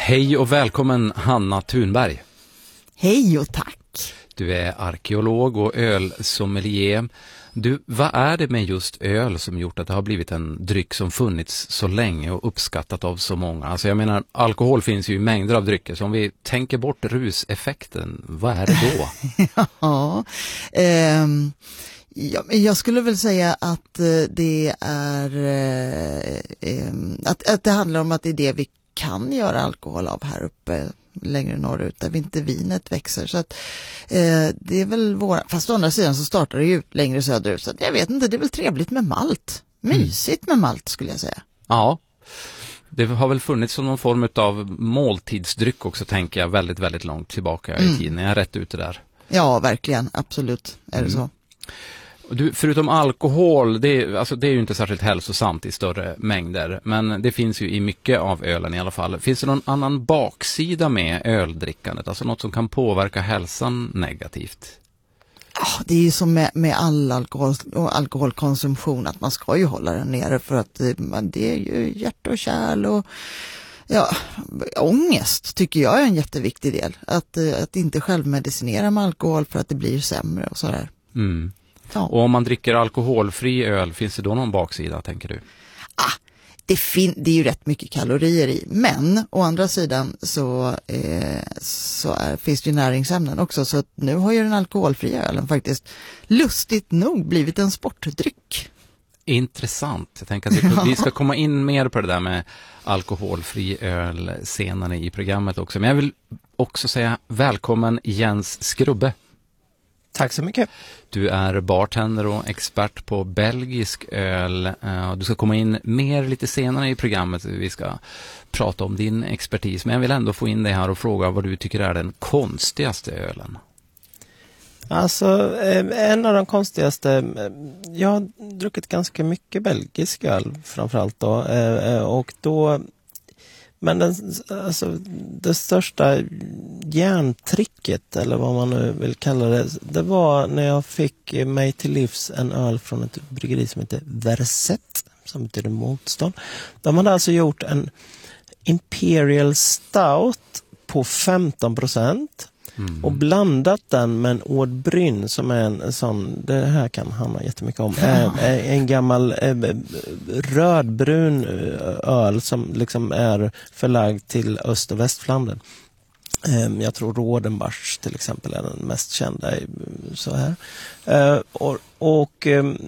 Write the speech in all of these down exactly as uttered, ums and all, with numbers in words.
Hej och välkommen Hanna Thunberg. Hej och tack. Du är arkeolog och ölsommelier. Du, vad är det med just öl som gjort att det har blivit en dryck som funnits så länge och uppskattat av så många? Alltså jag menar, alkohol finns ju i mängder av drycker, så om vi tänker bort ruseffekten, vad är det då? ja, eh, ja, jag skulle väl säga att det är eh, att, att det handlar om att det är det vi kan göra alkohol av här uppe längre norrut där inte vinet växer, så att eh, det är väl våra, fast å andra sidan så startar det ju längre söderut, så att jag vet inte, det är väl trevligt med malt, mysigt med malt skulle jag säga. Ja, det har väl funnits som någon form av måltidsdryck också, tänker jag, väldigt väldigt långt tillbaka i tiden. Jag är rätt ute där. Ja, verkligen, absolut är det mm. så. Du, förutom alkohol, det är, alltså det är ju inte särskilt hälsosamt i större mängder, men det finns ju i mycket av ölen i alla fall. Finns det någon annan baksida med öldrickandet, alltså något som kan påverka hälsan negativt? Ja, det är ju som med, med all alkohol och alkoholkonsumtion, att man ska ju hålla den nere, för att det är ju hjärt och kärl och ja, ångest tycker jag är en jätteviktig del. Att, att inte självmedicinera med alkohol för att det blir sämre och sådär. Mm. Ja. Och om man dricker alkoholfri öl, finns det då någon baksida, tänker du? Ah, det, fin- det är ju rätt mycket kalorier i, men å andra sidan så, eh, så är, finns det ju näringsämnen också, så att nu har ju den alkoholfria ölen faktiskt lustigt nog blivit en sportdryck. Intressant. Jag tänker att vi, vi ska komma in mer på det där med alkoholfri öl senare i programmet också. Men jag vill också säga välkommen Jens Skrubbe. Tack så mycket. Du är bartender och expert på belgisk öl. Du ska komma in mer lite senare i programmet. Vi ska prata om din expertis. Men jag vill ändå få in dig här och fråga vad du tycker är den konstigaste ölen. Alltså, en av de konstigaste... Jag har druckit ganska mycket belgisk öl framförallt då. Och då... Men den, alltså, det största järntricket, eller vad man nu vill kalla det, det var när jag fick mig till livs en öl från ett bryggeri som heter Verset, som betyder motstånd. De hade alltså gjort en Imperial Stout på femton procent mm. och blandat den med en Ord Bryn, som är en sån, det här kan Hanna jättemycket om, ja. en gammal rödbrun öl som liksom är förlagd till Öst- och Västflandern. Jag tror Rodenbach till exempel är den mest kända så här. Och, och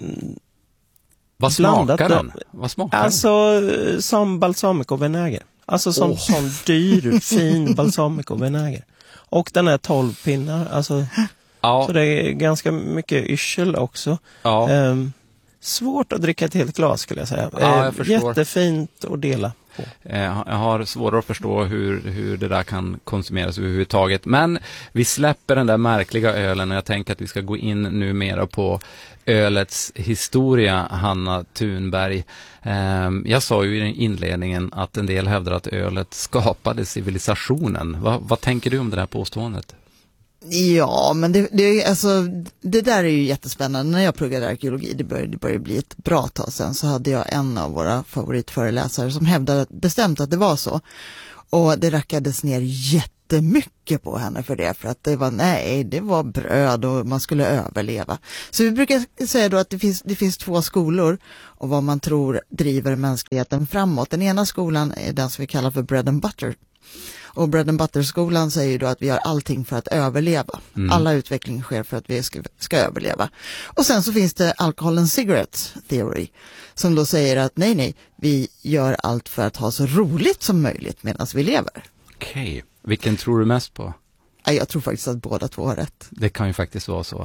vad smakar den? Vad smakar alltså den? Som balsamico vinäger. Alltså som oh. sån dyr, fin balsamico vinäger. Och den är tolv pinnar. Alltså, ja. Så det är ganska mycket yrsel också. Ja. Ehm, svårt att dricka ett helt glas skulle jag säga. Ja, jag förstår. Jättefint att dela på. Jag har svårare att förstå hur, hur det där kan konsumeras överhuvudtaget. Men vi släpper den där märkliga ölen och jag tänker att vi ska gå in nu mera på ölets historia, Hanna Thunberg. Jag sa ju i inledningen att en del hävdar att ölet skapade civilisationen. Vad, vad tänker du om det här påståendet? Ja, men det, det, alltså, det där är ju jättespännande. När jag pluggade arkeologi, det började, det började bli ett bra tag sedan, så hade jag en av våra favoritföreläsare som hävdade bestämt att det var så. Och det rackades ner jättemycket på henne för det, för att det var, nej, det var bröd och man skulle överleva. Så vi brukar säga då att det finns, det finns två skolor och vad man tror driver mänskligheten framåt. Den ena skolan är den som vi kallar för bread and butter. Och bread and butter-skolan säger då att vi gör allting för att överleva. Mm. Alla utveckling sker för att vi ska, ska överleva. Och sen så finns det alcohol and cigarette theory, som då säger att nej, nej, vi gör allt för att ha så roligt som möjligt medan vi lever. Okej, okay. Vilken tror du mest på? Jag tror faktiskt att båda två har rätt. Det kan ju faktiskt vara så.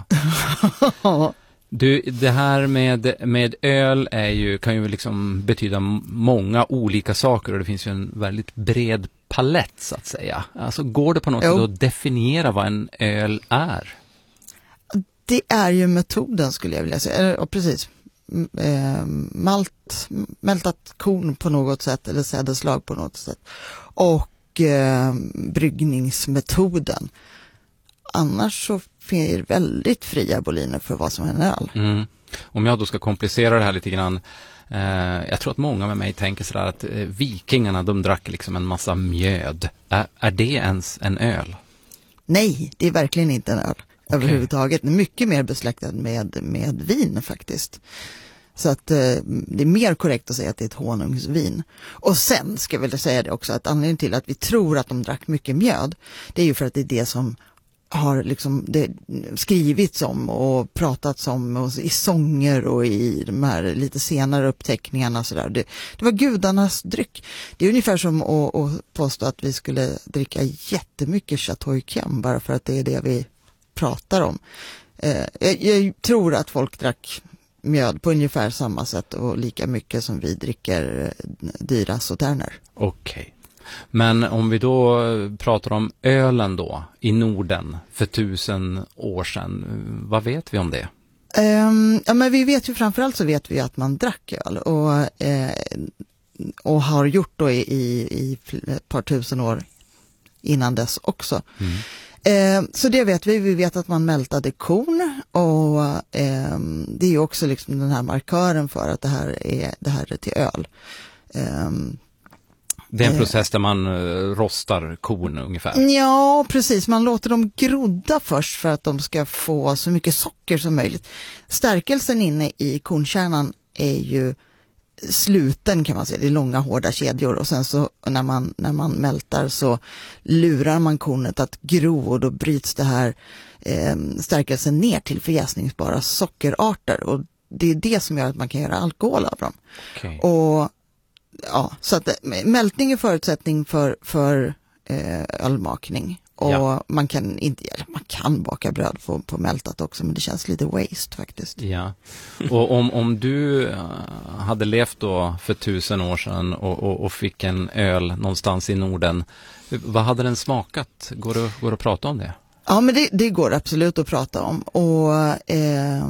Du, det här med, med öl är ju, kan ju liksom betyda många olika saker och det finns ju en väldigt bred palett så att säga. Alltså går det på något sätt att definiera vad en öl är? Det är ju metoden skulle jag vilja säga. Ja, precis. Malt, mältat korn på något sätt eller sädeslag på något sätt. Och eh, bryggningsmetoden. Annars så finns det väldigt fria boliner för vad som är en öl. Mm. Om jag då ska komplicera det här lite grann. Eh, jag tror att många med mig tänker sådär att eh, vikingarna, de drack liksom en massa mjöd. Är, är det ens en öl? Nej, det är verkligen inte en öl Okay. överhuvudtaget. Mycket mer besläktad med, med vin faktiskt. Så att eh, det är mer korrekt att säga att det är ett honungsvin. Och sen ska jag väl säga det också, att anledningen till att vi tror att de drack mycket mjöd, det är ju för att det är det som har liksom det skrivits om och pratats om och i sånger och i de här lite senare uppteckningarna. Så där. Det, det var gudarnas dryck. Det är ungefär som att, att påstå att vi skulle dricka jättemycket Chateau Yquem bara för att det är det vi pratar om. Eh, jag, jag tror att folk drack mjöd på ungefär samma sätt och lika mycket som vi dricker dyra sauterner. Okej. Okay. Men om vi då pratar om ölen då i Norden för tusen år sedan, vad vet vi om det? Um, ja, men vi vet ju framförallt så vet vi att man drack öl och, eh, och har gjort då i, i, i ett par tusen år innan dess också. Mm. Eh, så det vet vi. Vi vet att man mältade korn och eh, det är ju också liksom den här markören för att det här är, det här är till öl. Eh, Det är en process där man rostar korn ungefär. Ja, precis. Man låter dem grodda först för att de ska få så mycket socker som möjligt. Stärkelsen inne i kornkärnan är ju sluten kan man säga. Det är långa hårda kedjor och sen så när man, när man mältar så lurar man kornet att gro och då bryts det här eh, stärkelsen ner till förjäsningsbara sockerarter och det är det som gör att man kan göra alkohol av dem. Okay. Och ja, så att mältning är förutsättning för, för eh, ölmakning. Och ja. man kan inte, eller man kan baka bröd på, på mältat också, men det känns lite waste faktiskt. Ja, och om, om du hade levt då för tusen år sedan och, och, och fick en öl någonstans i Norden, vad hade den smakat? Går det, går det att prata om det? Ja, men det, det går absolut att prata om. Och eh,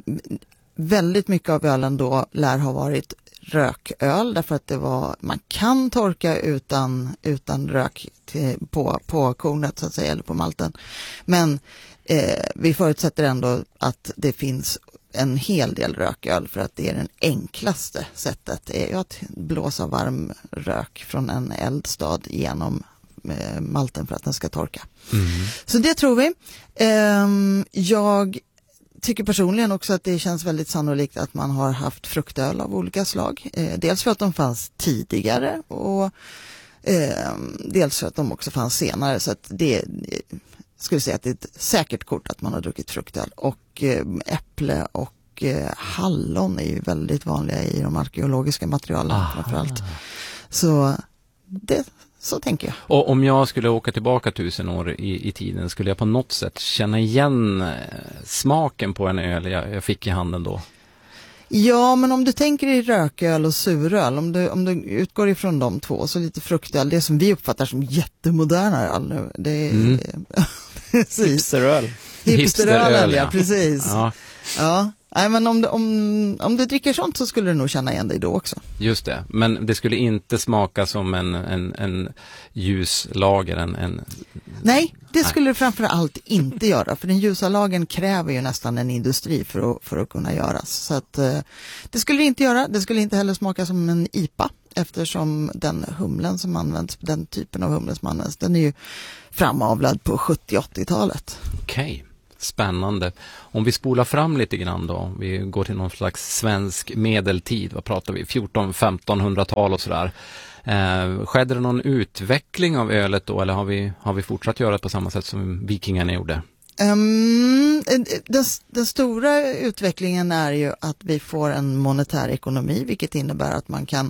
väldigt mycket av ölen då lär ha varit rököl därför att det var, man kan torka utan, utan rök till, på, på kornet så att säga eller på malten. Men eh, vi förutsätter ändå att det finns en hel del rököl för att det är det enklaste sättet. Det är ju att blåsa varm rök från en eldstad genom eh, malten för att den ska torka. Mm. Så det tror vi. Eh, jag tycker personligen också att det känns väldigt sannolikt att man har haft fruktöl av olika slag. Eh, dels för att de fanns tidigare och eh, dels för att de också fanns senare. Så att det eh, skulle säga att det är ett säkert kort att man har druckit fruktöl. Och eh, äpple och eh, hallon är ju väldigt vanliga i de arkeologiska materialen framförallt. Så det Så tänker jag. Och om jag skulle åka tillbaka tusen år i, i tiden, skulle jag på något sätt känna igen eh, smaken på en öl jag, jag fick i handen då? Ja, men om du tänker i rököl och suröl, om du, om du utgår ifrån de två, så lite fruktöl, det som vi uppfattar som jättemoderna öl nu, det är mm. hipsteröl. Hipsteröl, ja, ja, precis. Ja. Ja. Nej, men om du, om, om du dricker sånt så skulle du nog känna igen dig då också. Just det, men det skulle inte smaka som en, en, en ljuslager. En, en... Nej, det skulle det framför allt inte göra. För den ljusa lagen kräver ju nästan en industri för att, för att kunna göras. Så att, eh, det skulle det inte göra. Det skulle inte heller smaka som en I P A. Eftersom den humlen som används, den typen av humlen som används, den är ju framavlad på sjuttio-åttiotalet. Okej. Okay. Spännande. Om vi spolar fram lite grann då, vi går till någon slags svensk medeltid, vad pratar vi, fjorton-femtonhundratal och sådär. Eh, skedde det någon utveckling av ölet då, eller har vi, har vi fortsatt göra det på samma sätt som vikingarna gjorde? Um, den, den stora utvecklingen är ju att vi får en monetär ekonomi, vilket innebär att man kan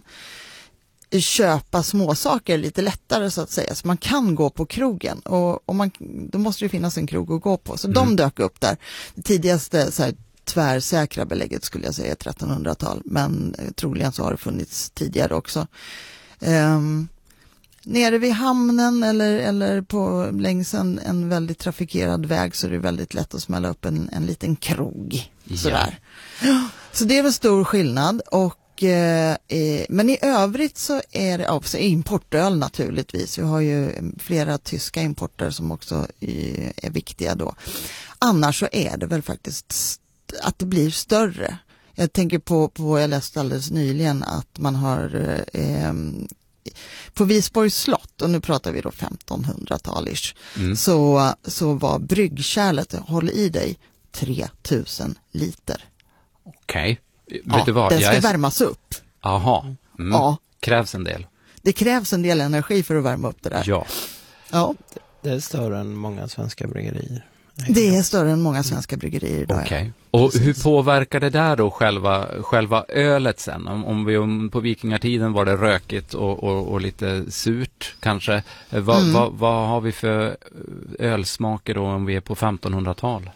köpa småsaker lite lättare så att säga. Så man kan gå på krogen och, och man, då måste det finnas en krog att gå på. Så mm. de dök upp där. Det tidigaste så här, tvärsäkra belägget skulle jag säga trettonhundratal. Men eh, troligen så har det funnits tidigare också. Um, nere vid hamnen eller, eller på, längs en, en väldigt trafikerad väg så är det väldigt lätt att smälla upp en, en liten krog. Ja. Sådär. Så det är väl stor skillnad och Eh, men i övrigt så är det också importöl naturligtvis. Vi har ju flera tyska importer som också är, är viktiga då. Annars så är det väl faktiskt att det blir större. Jag tänker på, på jag läste alldeles nyligen att man har eh, på Visborgs slott, och nu pratar vi då femtonhundratal-ish, mm. så, så var bryggkärlet, håll i dig, tre tusen liter. Okej. Okay. Ja, Vet du vad? Den ska jag är... värmas upp. Aha. Mm. Ja. Krävs en del. Det krävs en del energi för att värma upp det där. Ja. Ja. Det är större än många svenska bryggerier. Det är större än många svenska bryggerier idag. Okej. Okay. Och precis. Hur påverkar det där då själva, själva ölet sen? Om, om vi om på vikingartiden var det rökigt och, och, och lite surt kanske. Va, mm. va, vad har vi för ölsmaker då om vi är på femtonhundratal?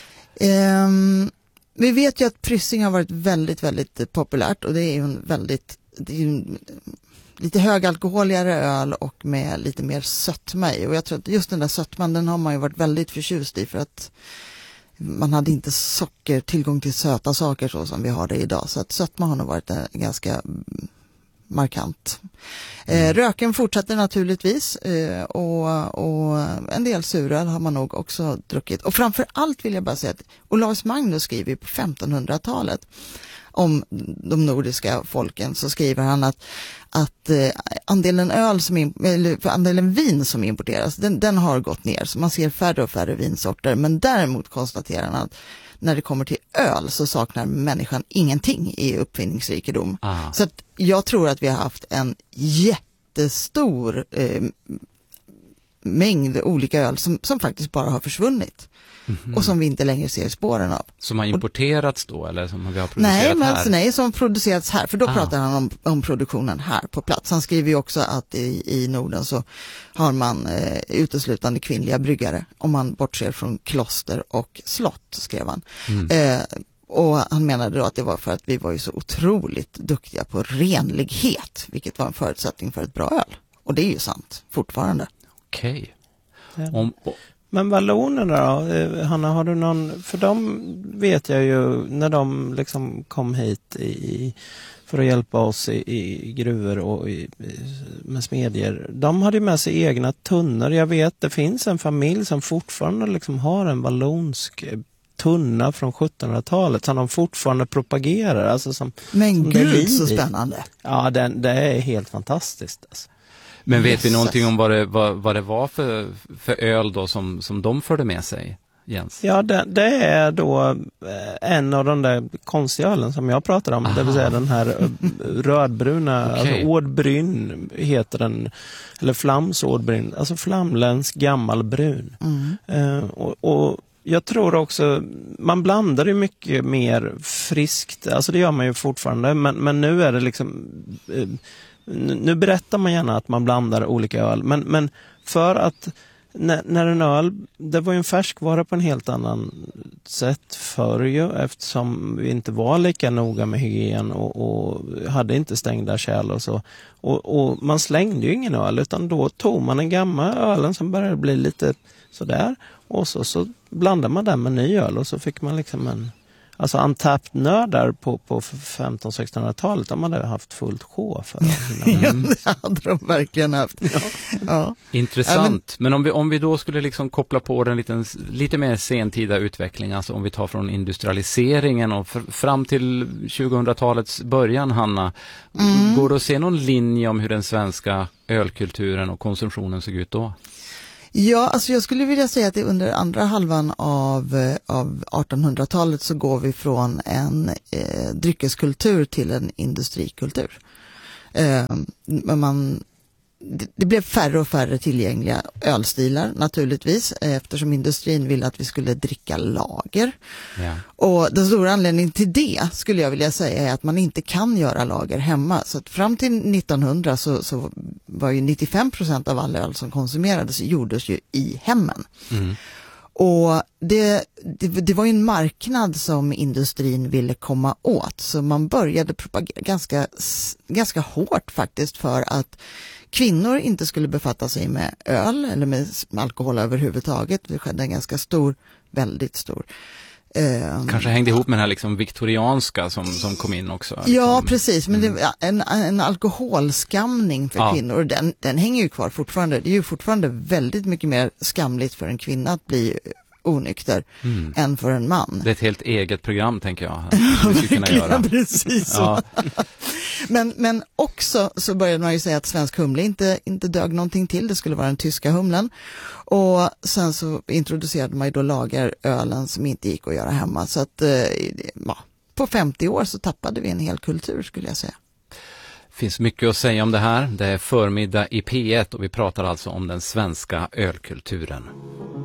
Um, vi vet ju att Pryssing har varit väldigt, väldigt populärt, och det är ju en väldigt... Det är ju en, lite högalkoholigare öl och med lite mer sötma i. Och jag tror att just den där sötman, den har man ju varit väldigt förtjust i, för att man hade inte socker, tillgång till söta saker så som vi har det idag. Så att sötma har nog varit ganska markant. Mm. Eh, röken fortsätter naturligtvis eh, och, och en del suröl har man nog också druckit. Och framför allt vill jag bara säga att Olaus Magnus skriver på femtonhundratalet om de nordiska folken, så skriver han att, att eh, andelen öl som in, eller andelen vin som importeras, den, den har gått ner, så man ser färre och färre vinsorter, men däremot konstaterar han att när det kommer till öl så saknar människan ingenting i uppfinningsrikedom. Ah. Så att jag tror att vi har haft en jättestor eh, mängd olika öl som, som faktiskt bara har försvunnit. Mm-hmm. Och som vi inte längre ser spåren av. Som har importerats då, eller som vi har producerat nej, men, här? Alltså, nej, som producerats här. För då ah. pratar han om, om produktionen här på plats. Han skriver ju också att i, i Norden så har man eh, uteslutande kvinnliga bryggare. Om man bortser från kloster och slott, skrev han. Mm. Eh, och han menade då att det var för att vi var ju så otroligt duktiga på renlighet. Vilket var en förutsättning för ett bra öl. Och det är ju sant, fortfarande. Okej. Okay. Ja. Om... Men vallonerna då, Hanna, har du någon, för de vet jag ju när de liksom kom hit i, för att hjälpa oss i, i gruvor och i, med smedjor, de hade med sig egna tunnor. Jag vet, det finns en familj som fortfarande liksom har en vallonsk tunna från sjuttonhundratalet som de fortfarande propagerar. Alltså som, Men som gud, så spännande. Ja, det, det är helt fantastiskt alltså. Men vet vi någonting om vad det, vad, vad det var för, för öl då som, som de förde med sig, Jens? Ja, det, det är då en av de där konstiga ölen som jag pratade om. Aha. Det vill säga den här rödbruna, okay. Alltså Ådbryn heter den, eller Flams Ådbryn, alltså flamländsk gammal brun. Mm. Uh, och, och jag tror också, man blandar ju mycket mer friskt, alltså det gör man ju fortfarande, men, men nu är det liksom... Uh, Nu berättar man gärna att man blandar olika öl, men, men för att när, när en öl, det var ju en färskvara på en helt annan sätt förr ju, eftersom vi inte var lika noga med hygien och, och hade inte stängda kärl och så. Och, och man slängde ju ingen öl, utan då tog man en gammal ölen som började bli lite sådär, och så, så blandade man den med ny öl, och så fick man liksom en... Alltså Untapped-nördar på, på femton-sextonhundratalet, de hade haft fullt sjå för. Mm. Ja, det hade de verkligen haft. Ja. Ja. Intressant. Men om vi, om vi då skulle liksom koppla på den lite, lite mer sentida utveckling, alltså om vi tar från industrialiseringen och för, fram till tjugohundratalets början, Hanna, mm. går det att se någon linje om hur den svenska ölkulturen och konsumtionen såg ut då? Ja, alltså jag skulle vilja säga att det under andra halvan av, av artonhundratalet så går vi från en eh, dryckeskultur till en industrikultur. Eh, man, det, det blev färre och färre tillgängliga ölstilar naturligtvis, eftersom industrin ville att vi skulle dricka lager. Ja. Och den stora anledningen till det skulle jag vilja säga är att man inte kan göra lager hemma. Så att fram till nittonhundra så, så var ju nittiofem procent av all öl som konsumerades gjordes ju i hemmen. Mm. Och det, det, det var ju en marknad som industrin ville komma åt, så man började propagera ganska, ganska hårt faktiskt för att kvinnor inte skulle befatta sig med öl eller med alkohol överhuvudtaget. Det skedde en ganska stor, väldigt stor. Eh, Kanske hängde ihop med den här liksom viktorianska som, som kom in också. Liksom. Ja, precis. Men det, en, en alkoholskamning för ja. kvinnor, den, den hänger ju kvar fortfarande. Det är ju fortfarande väldigt mycket mer skamligt för en kvinna att bli onykter Mm. än för en man. Det är ett helt eget program, tänker jag. Vi skulle kunna göra. Precis så. Ja. men, men också så började man ju säga att svensk humle inte, inte dög någonting till. Det skulle vara den tyska humlen. Och sen så introducerade man ju då lagerölen som inte gick att göra hemma. Så att eh, ja, på femtio år så tappade vi en hel kultur, skulle jag säga. Finns mycket att säga om det här. Det är förmiddag i P ett och vi pratar alltså om den svenska ölkulturen.